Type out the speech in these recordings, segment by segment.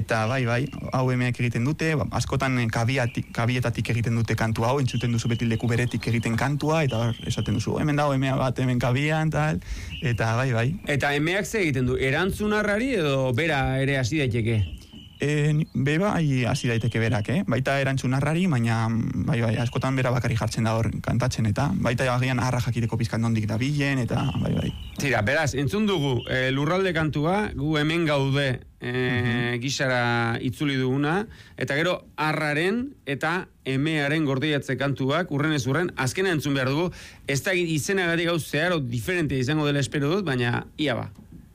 eta bai, hau emeak egiten dute, askotan kabietatik egiten dute kantu hau, entzuten duzu beti leku beretik egiten kantua, eta esaten duzu, hemen dago emea bat, hemen kabian, tal, eta bai. Eta emeak ze egiten du, erantzunarrari edo bera ere hasi daiteke? Beba hasi daiteke berak, baita erantzunarrari, baina bai, askotan bera bakari jartzen da hor kantatzen, eta baita agian arra jakiteko pizkat nondik da bilen, eta bai. Tira, beraz, entzun dugu lurralde kantua, gu hemen gaude gisara itzuli duguna, eta gero arraren eta emearen gordiatze kantuak, urrenez urren, azkena entzun behar dugu, ez da izenagatik gauz zeharo diferente izango dela espero dut, baina ia ba.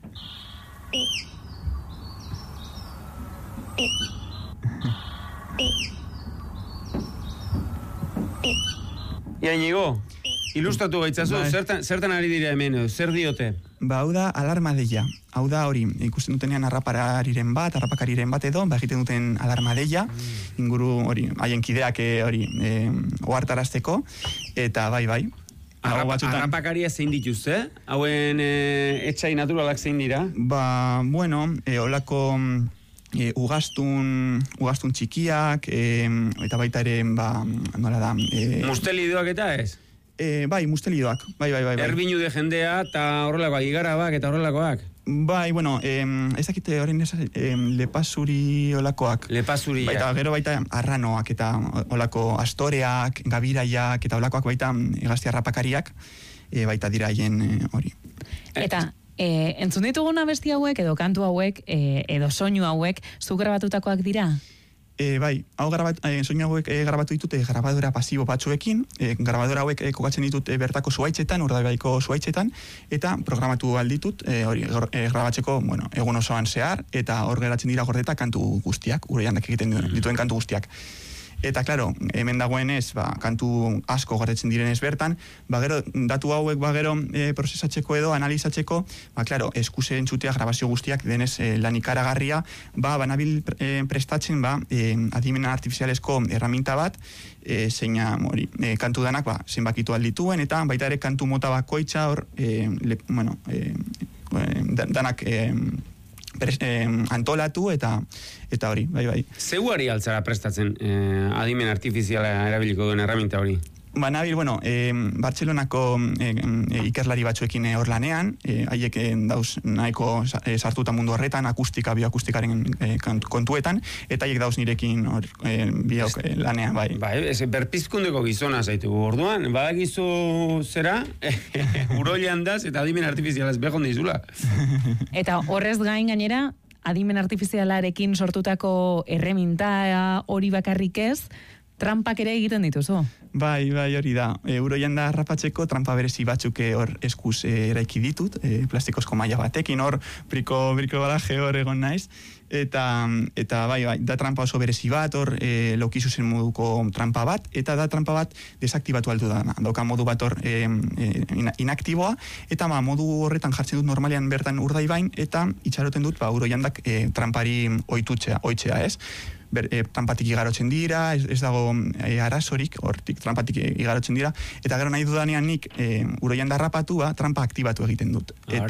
Ia Inigo, ilustratu gaitzazu, zertan ari dira hemen, zer diote? Hau da alarma deia. Hau da hori, ikusten dutenean harrapakariren bat edo, egiten duten alarma deia, inguru hori, haien kideak hori, ohartarazteko, eta bai. Harrapakaria zein dituzte? Hauen etxai naturalak zein dira? Olako ugastun txikiak, eta baita ere, nola da... Mustelidoak eta ez? Bai, mustelidoak, bai. Erbinu de jendea eta horrelakoak, igarabak eta horrelakoak? Bai, ez dakite horren lepasuri olakoak. Lepasuri, baita, gero baita arranoak eta olako astoreak, gabiraiak eta olakoak baita egazti harrapakariak, baita dira haien hori. Eta... entzun ditugun abesti hauek edo kantu hauek edo soinu hauek zu grabatutakoak dira? Bai, soinu hauek grabatu ditut grabadora pasibo batzuekin, grabadora hauek kokatzen ditut bertako zuhaitzetan, Urdaibaiko zuhaitzetan, eta programatu alditut grabatzeko, egun osoan zehar, eta hor geratzen dira gordeta kantu guztiak, Uroiandak egiten dituen kantu guztiak. Eta, klaro, hemen dagoenez, kantu asko gordetzen direnez bertan, gero, datu hauek, gero, prozesatzeko edo, analizatzeko, klaro, eskuse entzutea grabazio guztiak, denez lan ikaragarria, banabil prestatzen, adimen artifizialesko erraminta bat, zeina, kantu danak, zenbakitu aldituen, eta baita ere kantu mota bakoitza, hor, danak... antolatu eta hori, bai. Zeuari altzara prestatzen adimen artifiziala erabiliko duen erraminta hori? Nabil, Bartzelonako ikerlari batzuekin hor lanean, haiek dauz nahiko sartuta mundu horretan, bioakustikaren kontuetan, eta haiek dauz nirekin biok lanean, bai. Berpizkundeko gizona zaitu, orduan, badakizu zera, uroilean daz, eta adimen artifizialaz behon dizula. Eta horrez gain gainera, adimen artifizialarekin sortutako erreminta hori bakarrik ez, trampak ere egiten dituzu. Bai, hori da. Uroianda harrapatzeko trampa berezi batzuk hor eskuz eraiki ditut, plastikozko maila batekin, hor briko garaje hor egon naiz, eta bai, da trampa oso berezi bat, hor laukizuzen moduko trampa bat, eta da trampa bat desaktibatu aldu da. Dauka modu bat hor inaktiboa, eta modu horretan jartzen dut normalean bertan Urdaibain, eta itxaroten dut Uroiandak trampari oitzea, ez? Trampatik igarotzen dira, ez dago arazorik, hortik trampatik igarotzen dira, eta gero nahi dudanean nik Uroianda harrapatu, trampa aktibatu egiten dut.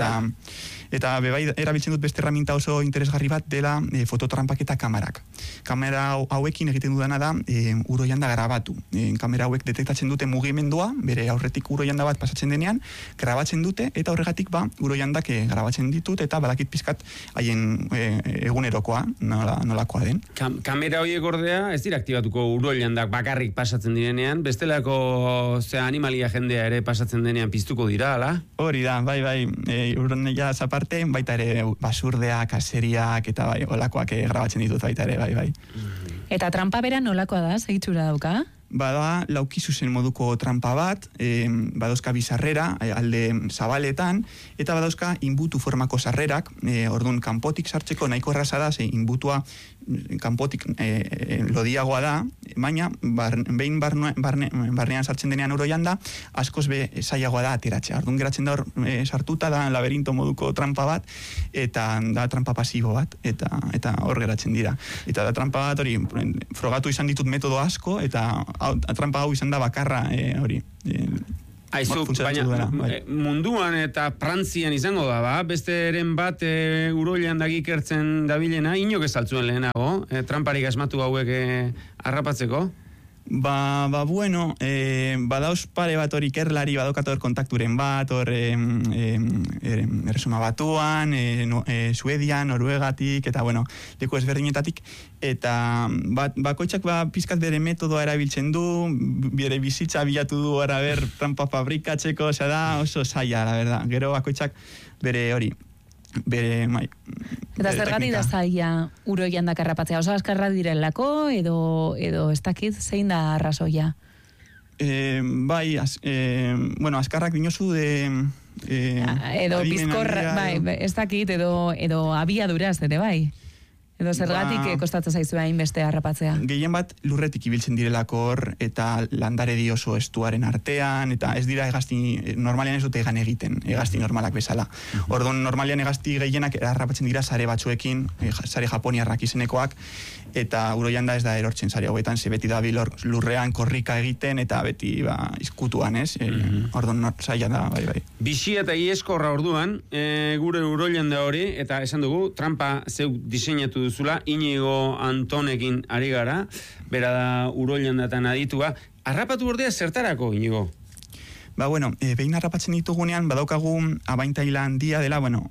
Eta bebai erabiltzen dut beste erraminta oso interesgarri bat dela fototrampak eta kamerak. Kamera hauekin egiten dudana da Uroianda grabatu. Kamera hauek detektatzen dute mugimendua, bere aurretik Uroianda bat pasatzen denean, grabatzen dute, eta horregatik Uroiandak grabatzen ditut, eta badakit pizkat haien egunerokoa, nolakoa den. Kamera horiek ordea, ez dira aktibatuko Uroiandak bakarrik pasatzen direnean, bestelako animalia jendea ere pasatzen denean piztuko dira, ala? Hori da, bai, Uroianda zaparte, baita ere basurdeak, kaseriak, eta bai, olakoak grabatzen ditut baita ere, bai. Eta trampa bera nolakoa da, zeitzura dauka? Bada laukizuzen moduko trampa bat, badauzka bizarrera, alde zabaletan, eta badauzka inbutu formako sarrerak, orduan kanpotik sartzeko nahiko erraza da, inbutua kanpotik lodiagoa da, baina behin barnean sartzen denean Uroianda, askoz zailagoa da ateratzea. Orduan geratzen da hor sartuta da laberinto moduko trampa bat, eta da trampa pasibo bat, eta hor geratzen dira. Eta da trampa bat hori, frogatu izan ditut metodo asko, eta trampa hau izan da bakarra hori. Aizu, baina munduan eta Frantzian izango da, ba? Besteren bat uroilean dagikertzen dabilena, inok ez altzuen lehenago, tramparik asmatu hauek harrapatzeko? Bueno, badauz pare bat hori ikerlari, badokat hor kontakturen bat, hor Erresuma Batuan, Suedian, Noruegatik, eta bueno, leku ezberdinetatik, eta bakoitzak pizkat bere metodoa erabiltzen du, bere bizitza bilatu du ara ber trampa fabrikatzeko, osea da oso zaila, la verdad. Gero bakoitzak bere hori, eta zergatik da zaila uroian dakarrapatzea, oso askarra direlako edo ez dakit zein da arrazoia? Bueno, askarrak dinozu edo bizkorra, ez dakit, edo abiaduraz ere bai. Edo zergatik kostatzen zaizu hainbeste harrapatzea? Gehien bat lurretik ibiltzen direlako hor, eta landare di oso estuaren artean, eta ez dira hegazti, normalean ez dute egan egiten, hegazti normalak bezala. Orduan, normalean hegazti gehienak harrapatzen dira sare batzuekin, sare japoniarrak izenekoak, eta uroian da ez da erortzen sare hauetan, ze beti da lurrean korrika egiten, eta beti izkutuan, ez? Orduan, zaila da, bai. Bixi eta ieskorra orduan, gure uroian da hori, eta esan dugu, trampa zeu diseinatu duzula, Inigo Antonekin ari gara, bera da uroilan datan aditua. Harrapatu ordea zertarako, Inigo? Bueno, behin harrapatzen ditugunean, badaukagu abaintaila handia dela, bueno,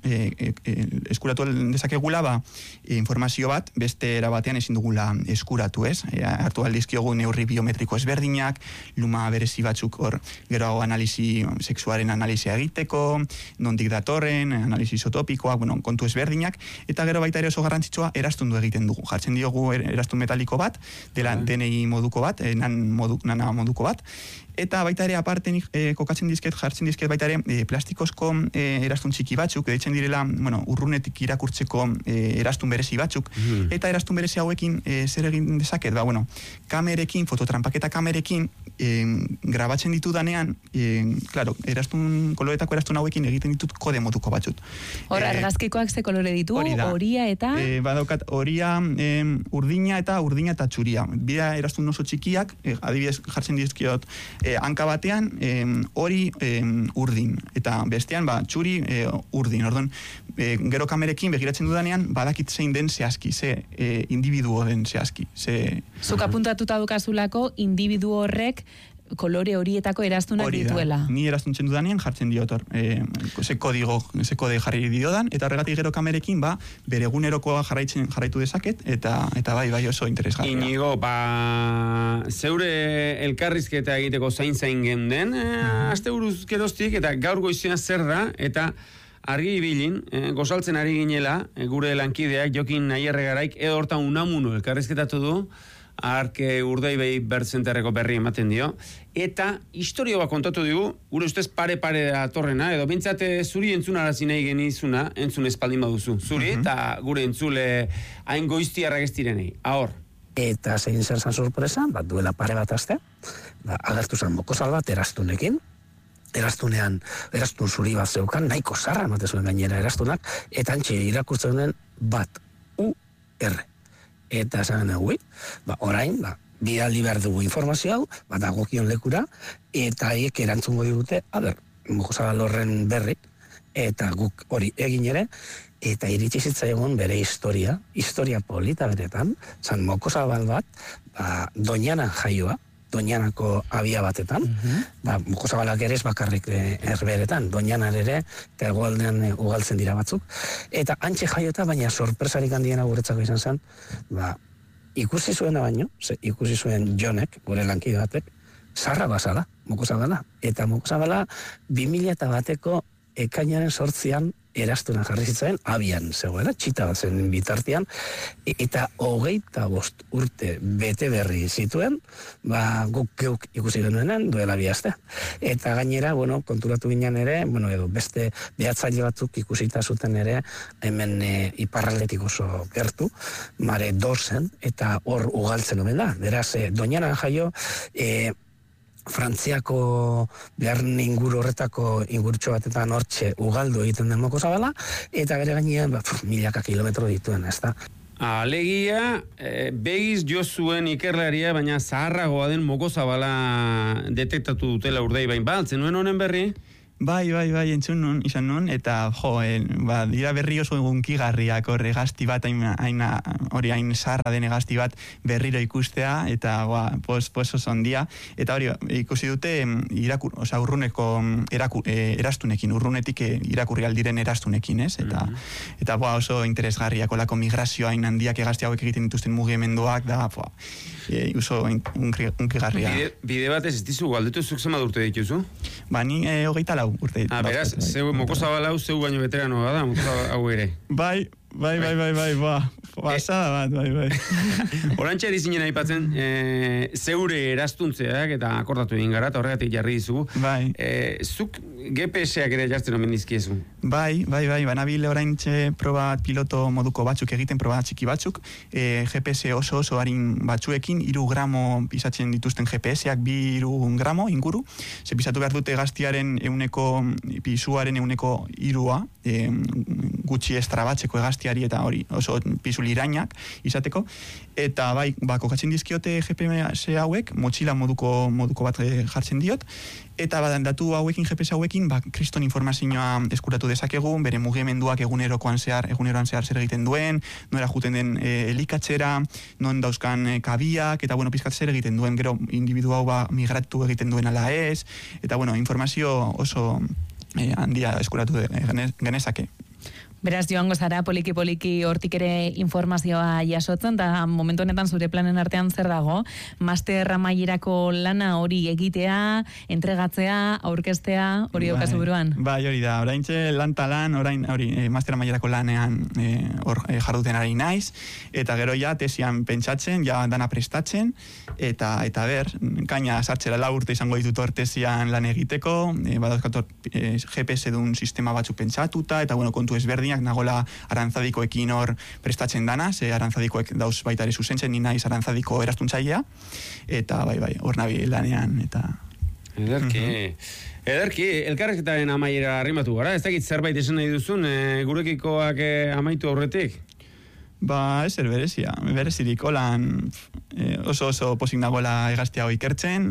eskuratu dezakegula, informazio bat, beste erabatean ezin dugula eskuratu, ez? Hartu aldizkiogu neurri biometriko ezberdinak, luma berezi batzuk hor, gero sexuaren analizia egiteko, nondik datorren, analizi isotopikoak, bueno, kontu ezberdinak, eta gero baita ere oso garrantzitsua eraztundu egiten dugu. Jartzen diogu eraztun metaliko bat, dela DNI moduko bat, nana moduko bat, eta baita ere aparte jartzen dizket baita ere plastikozko erastun txiki batzuk, deitzen direla, bueno, urrunetik irakurtzeko erastun berezi batzuk, eta erastun berezi hauekin zer egin dezaket, bueno, kamerekin, fototrampaketa kamerekin, grabatzen ditudanean, claro, koloretako erastun hauekin egiten ditut kode moduko batzut. Hor, argazkikoak ze kolore ditu, horia eta? Badaukat, horia, urdina eta txuria. Bida erastun oso txikiak, adibidez jartzen dizkiot, hanka batean hori urdin, eta bestean txuri urdin. Orduan, gero kamerekin begiratzen dudanean, badakit zein den zehazki, ze individuo den zehazki. Zuk apuntatuta dukazulako, individu horrek kolore horietako eraztunak dituela. Ni eraztuntzen dudanean jartzen diotor. Ze kode jarri diodan, eta horregatik gero kamerekin, bere egunerokoa jarraitu dezaket, eta bai oso interesgarria. Inigo, zeure elkarrizketa egiteko zain geunden, aste buruz geroztik, eta gaur goizean zer da, eta argi ibilin, gozaltzen ari ginela, gure lankideak, Jokin Aierregaraik, edo hortan Unamuno elkarrizketatu du, Arke Urdei behi bertzenterreko berri ematen dio, eta historio bat kontatu digu, gure ustez pare datorrena, edo bintzate zuri entzunarazi nahi genizuna, entzun espaldin baduzu, zuri, eta gure entzule hain goiztiarrak ez direnei, ahor. Eta zein zer zan sorpresa, duela pare bat aste, agertu zen mokozal bat eraztunekin, eraztunean, eraztun zuri bat zeukan, nahiko zarra emate zuen gainera eraztunak, eta antxe irakurtzen den bat, UR. Eta esan dugu, orain, bidaldi behar dugu informazio hau, dagokion lekura, eta haiek erantzungo digute, mokozabal horren berri, eta guk hori egin ere, eta iritsi zitzaigun bere historia polita beretan, zan mokozabal bat, Doñanan jaioa, Doñanako abia batetan, mokozabalak ere ez bakarrik erberetan, Doñanan ere, eta egoaldean ugaltzen dira batzuk, eta antxe jaiota, baina sorpresarik handiena guretzako izan zen, ikusi zuena baino, ikusi zuen Jonek, gure lankide batek, zarra bazala, mokozabala, eta mokozabala 2000 bateko ekainaren 8an erastuna jarri zitzaren, abian zegoela, txita bat zen bitartean, eta 25 urte bete berri zituen, guk geuk ikusi genuenan, duela bihazte. Eta gainera, konturatu ginen ere, edo beste behatzaile batzuk ikusita zuten ere, hemen iparraldetik oso gertu, Mare Dorsen, eta hor ugaltzen omen da. Beraz, Doñanan jaio, Frantziako behar inguru horretako ingurtxo batetan hortxe ugaldu egiten den mokozabala, eta bere gainean milaka kilometro dituen, ez da. Alegia, begiz jo zuen ikerlaria, baina zaharragoa den mokozabala detektatu dutela Urdaibain. Baltzen nuen honen berri? Bai, entzun nun, izan nun, eta dira berri oso gunkigarriak hor egazti bat, hain sarra den egazti bat berriro ikustea, eta pos oso ondia, eta hori ikusi dute urruneko erastunekin, urrunetik irakurri aldiren erastunekin, ez? Eta oso interesgarriak, olako migrazioa hain handiak egazti hauek egiten dituzten mugimenduak, da, oso unkigarria. Bide bat ez dizu, galdetu zuk zema urte dituzu? Ni 24 urte. Beraz, zeu mokozabala hau zeu baino veteranoa da, mokozabala hau ere. Bai, basada bat, bai. Orantxe erizinen aipatzen, zeure erastuntzeak eta akordatu egin gara, eta horregatik jarri dizugu. Bai. Zuk GPS-ak ere jartzen omen dizkiezu. Bai, banabil oraintxe proba piloto moduko batzuk egiten, proba txiki batzuk, GPS oso harin batzuekin, 3 gramo pisatzen dituzten GPS-ak, 2 gramo inguru, ze pisatu behar dute gaztiaren pisuaren 3%, gutxi estrabatzeko egaztiari eta hori oso pisu lirainak izateko, eta kokatzen dizkiote GPS hauek, motxila moduko bat jartzen diot, eta datu hauekin, GPS hauekin, kriston informazioa eskuratu dezakegu, bere mugimenduak eguneroan zehar zer egiten duen, noera juten den elikatzera, non dauzkan kabiak, eta pizkat zer egiten duen, gero individu hau migratu egiten duen ala ez, eta informazio oso handia eskuratu genezake. Beraz, joango zara, poliki hortik ere informazioa jasotzen, da momentu honetan zure planen artean zer dago? Master amaierako lana hori egitea, entregatzea, aurkeztea, hori daukazu buruan? Bai, hori da, oraintxe master amaierako lanean jarduten ari naiz, eta gero tesian pentsatzen, dana prestatzen, eta ber, kaina sartzera 4 urte izango ditut hor tesian lan egiteko, badauzkator GPS dun sistema batzuk pentsatuta, eta kontu ezberdinak nagola arantzadikoekin hor prestatzen dana, ze arantzadikoek dauz baita ere zuzentzen, ni naiz arantzadiko erastuntzailea, eta hor nabi lanean, eta... Ederki, elkarrezketaren amaiera arrimatu gara, ez dakit zerbait esan nahi duzun, gurekikoak amaitu aurretik? Ezer berezirik, holan oso posik nagola egaztia hoi ikertzen,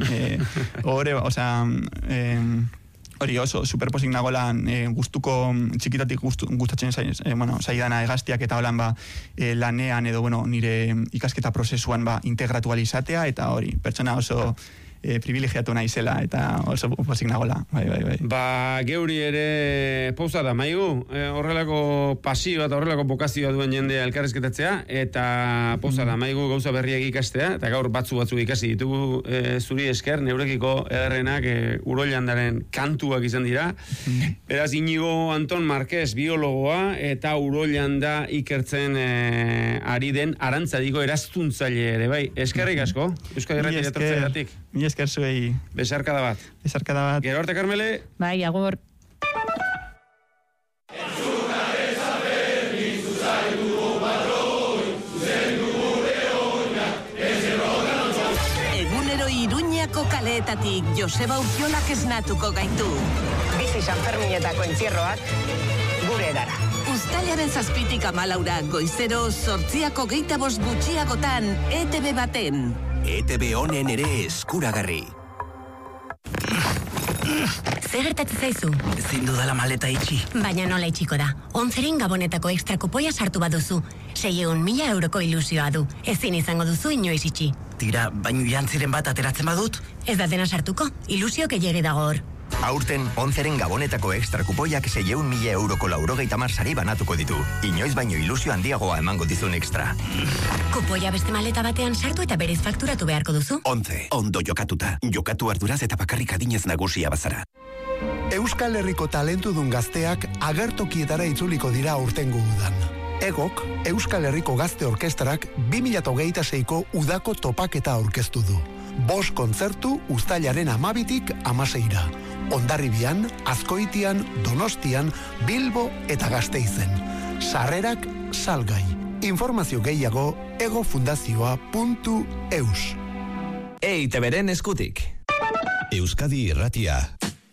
hori oso superposik nagolan txikitatik gustatzen zaidana egaztiak eta holan lanean edo nire ikasketa prozesuan integratu alizatea, eta hori, pertsona oso privilegiatu naizela eta oso posik nagola. Bai. Geuri ere pausa da, maigu, horrelako pasioa eta horrelako bokazioa duen jendea elkarrezketatzea, eta pausa da, maigu gauza berriak ikastea, eta gaur batzuk ikasi ditugu zuri esker, neurekiko ederrenak Urollandaren kantuak izan dira. Beraz, Inigo Anton Marquez, biologoa, eta Urollanda ikertzen ari den arantzadiko erastuntzaile ere, bai. Eskerrik asko, Euskadi Irratia etortzailetik. Mi esker zuei. Besarkada bat. Gero arte, Karmele. Bai, agur. Egunero Iruñako kaleetatik Joseba Urkiolak esnatuko gaitu. Bizi Sanferminetako entzierroak gure edara. Uztailaren 7tik 14 goizero 8:25 gutxiagotan ETV baten. ETV honen ere eskuragarri. Zer gertatzen zaizu? Ezin dudala maleta itxi. Baina nola itxiko da? 11 Gabonetako extra kupoia sartu baduzu. 600.000 euroko ilusioa du. Ezin izango duzu inoiz itxi. Tira, baino jantziren bat ateratzen badut? Ez da dena sartuko, ilusio gehiegi dago hor. Aurten, 11 Gabonetako extra kupoiak 600.000 euroko 90 sari banatuko ditu. Inoiz baino ilusio handiagoa emango dizun extra. Kupoia beste maleta batean sartu eta berez fakturatu beharko duzu. 11, ondo jokatuta. Jokatu arduraz eta bakarrik adinez nagusia bazara. Euskal Herriko talentudun gazteak agertokietara itzuliko dira aurtengo udan. Egok, Euskal Herriko Gazte Orkestrak 2026ko udako topaketa aurkeztu du. 5 kontzertu uztailaren 12tik 16ra. Hondarribian, Azkoitian, Donostian, Bilbo eta Gasteizen. Sarrerak salgai. Informazio gehiago egofundazioa.eus. EITBren eskutik. Euskadi Irratia.